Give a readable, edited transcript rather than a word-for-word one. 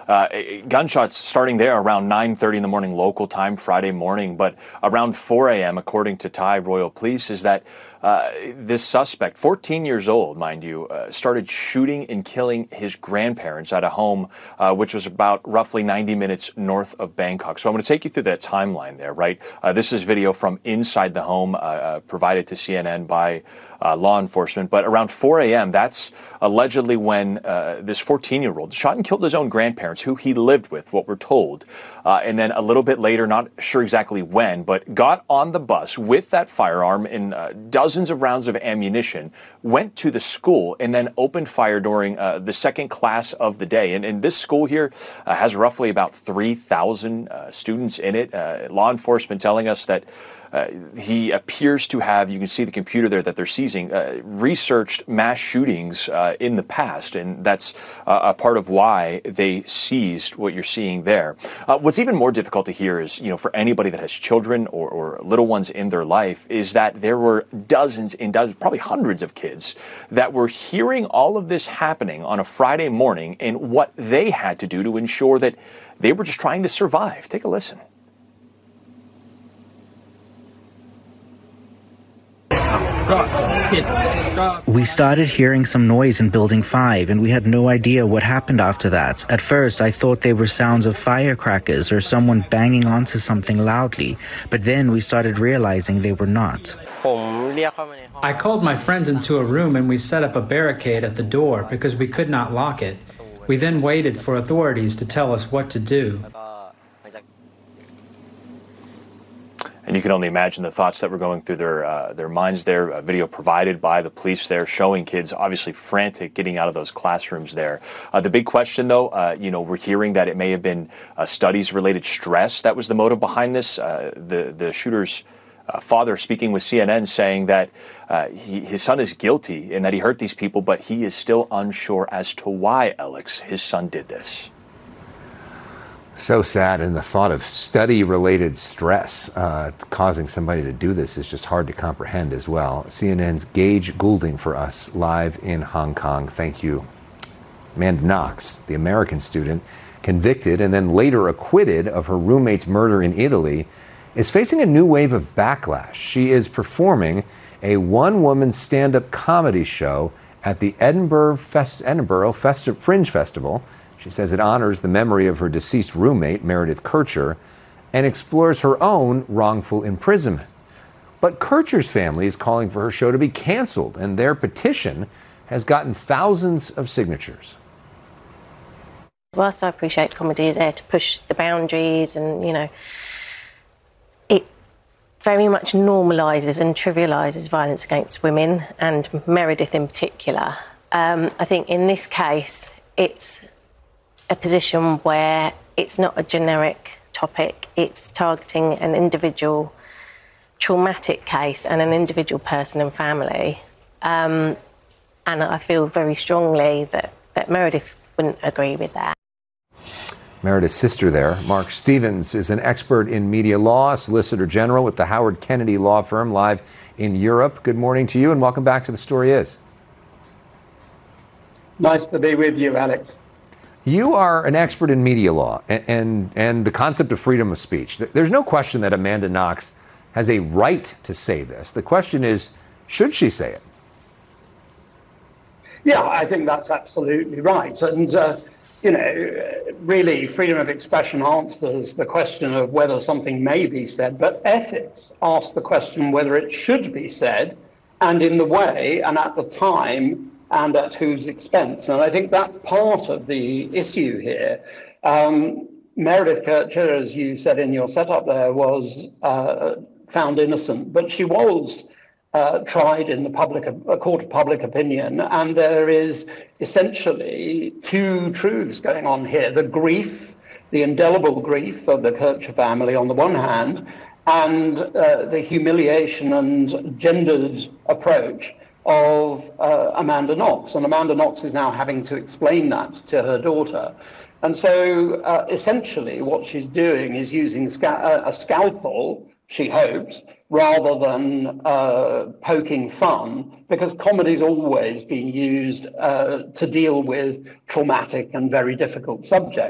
Gunshots starting there around 9:30 in the morning local time Friday morning, but around 4 a.m., according to Thai Royal Police, is that this suspect, 14 years old, mind you, started shooting and killing his grandparents at a home which was about roughly 90 minutes north of Bangkok. So I'm going to take you through that timeline there, right? This is video from inside the home provided to CNN by law enforcement. But around 4 a.m., that's allegedly when this 14-year-old shot and killed his own grandparents, who he lived with, what we're told. And then a little bit later, not sure exactly when, but got on the bus with that firearm and dozens of rounds of ammunition, went to the school, and then opened fire during the second class of the day. And this school here has roughly about 3,000 students in it. Law enforcement telling us that he appears to have, you can see the computer there that they're seizing, researched mass shootings in the past, and that's a part of why they seized what you're seeing there. What's even more difficult to hear is, for anybody that has children or little ones in their life, is that there were dozens and dozens, probably hundreds of kids that were hearing all of this happening on a Friday morning and what they had to do to ensure that they were just trying to survive. Take a listen. We started hearing some noise in Building 5, and we had no idea what happened after that. At first, I thought they were sounds of firecrackers or someone banging onto something loudly, but then we started realizing they were not. I called my friends into a room and we set up a barricade at the door because we could not lock it. We then waited for authorities to tell us what to do. And you can only imagine the thoughts that were going through their minds there. A video provided by the police there showing kids obviously frantic getting out of those classrooms there. The big question, though, we're hearing that it may have been studies-related stress that was the motive behind this. The shooter's father speaking with CNN saying that his son is guilty and that he hurt these people, but he is still unsure as to why, Alex, his son did this. So sad, and the thought of study-related stress causing somebody to do this is just hard to comprehend as well. CNN's Gage Goulding for us live in Hong Kong. Thank you. Amanda Knox, the American student, convicted and then later acquitted of her roommate's murder in Italy, is facing a new wave of backlash. She is performing a one-woman stand-up comedy show at the Edinburgh Fringe Festival. She says it honors the memory of her deceased roommate, Meredith Kercher, and explores her own wrongful imprisonment. But Kercher's family is calling for her show to be canceled, and their petition has gotten thousands of signatures. Whilst I appreciate comedy is there to push the boundaries and, it very much normalises and trivialises violence against women, and Meredith in particular. I think in this case, it's a position where it's not a generic topic, it's targeting an individual traumatic case and an individual person and family. And I feel very strongly that Meredith wouldn't agree with that. Meredith's sister there, Mark Stevens, is an expert in media law, Solicitor General with the Howard Kennedy Law Firm, live in Europe. Good morning to you and welcome back to The Story Is. Nice to be with you, Alex. You are an expert in media law and the concept of freedom of speech. There's no question that Amanda Knox has a right to say this. The question is, should she say it? Yeah, I think that's absolutely right. And, really, freedom of expression answers the question of whether something may be said, but ethics asks the question whether it should be said, and in the way, and at the time, and at whose expense. And I think that's part of the issue here. Meredith Kercher, as you said in your setup there, was found innocent, but she was tried in a court of public opinion. And there is essentially two truths going on here. The grief, the indelible grief of the Kercher family on the one hand, and the humiliation and gendered approach of Amanda Knox. And Amanda Knox is now having to explain that to her daughter. And so essentially what she's doing is using a scalpel, she hopes, rather than poking fun, because comedy's always been used to deal with traumatic and very difficult subjects.